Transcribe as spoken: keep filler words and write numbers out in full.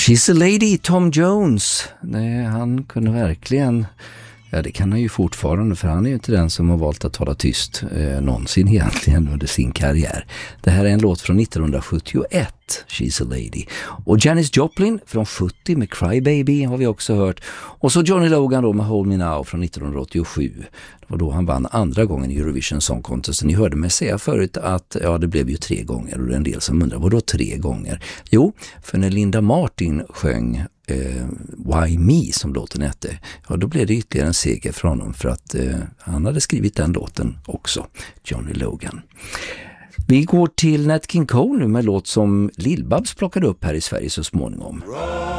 She's a lady, Tom Jones. Nej, han kunde verkligen... Ja, det kan han ju fortfarande, för han är ju inte den som har valt att tala tyst eh, någonsin egentligen under sin karriär. Det här är en låt från nittonhundrasjuttioett, She's a Lady. Och Janis Joplin från sjuttio med Cry Baby har vi också hört. Och så Johnny Logan då med Hold Me Now från nittonhundraåttiosju. Det var då han vann andra gången i Eurovision Song Contest. Ni hörde mig säga förut att ja, det blev ju tre gånger, och det är en del som undrar, vad då tre gånger? Jo, för när Linda Martin sjöng Uh, Why Me som låten hette, ja, då blev det ytterligare en seger för honom, för att uh, han hade skrivit den låten också, Johnny Logan. Vi går till Nat King Cole nu med låt som Lill-Babs plockade upp här i Sverige så småningom.